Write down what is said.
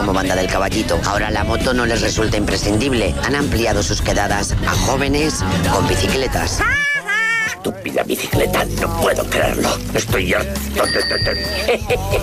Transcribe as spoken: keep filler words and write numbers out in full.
como banda del Caballito. Ahora la moto no les resulta imprescindible. Han ampliado sus quedadas a jóvenes con bicicletas. Estúpida bicicleta, no puedo creerlo. Estoy harto de...